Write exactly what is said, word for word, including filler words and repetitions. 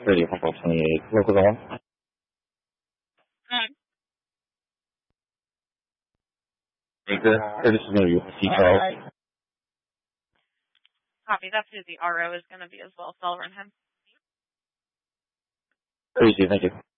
Radio Humboldt twenty-eight. Local on. Mm. Anchor. Or this is going to be C twelve. Copy. That's who the R O is going to be as well, so I'll run him. Crazy, thank you.